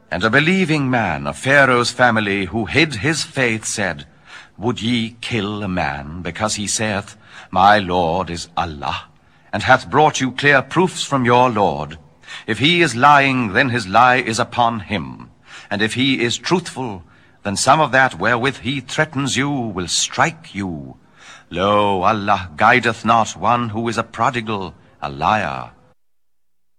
And a believing man of Pharaoh's family, who hid his faith, said, Would ye kill a man, because he saith, My Lord is Allah, and hath brought you clear proofs from your Lord? If he is lying, then his lie is upon him. And if he is truthful, then some of that wherewith he threatens you will strike you. Lo, Allah guideth not one who is a prodigal, a liar.